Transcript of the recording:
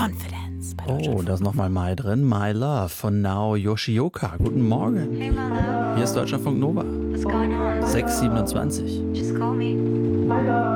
Confidence. Bei Oh, Deutschlandfunk. da ist nochmal My drin. My Love von Nao Yoshioka. Guten Morgen. Hey, my love, Hier ist Deutschlandfunk Nova. what's going on? 6:27. Just call me.